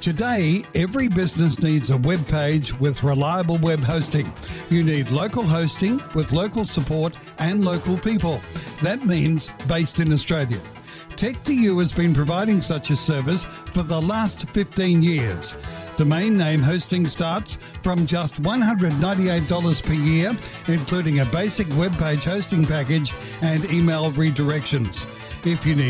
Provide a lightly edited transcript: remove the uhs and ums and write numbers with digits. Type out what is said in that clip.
Today, every business needs a web page with reliable web hosting. You need local hosting with local support and local people. That means based in Australia. Tech2U has been providing such a service for the last 15 years. Domain name hosting starts from just $198 per year, including a basic web page hosting package and email redirections. If you need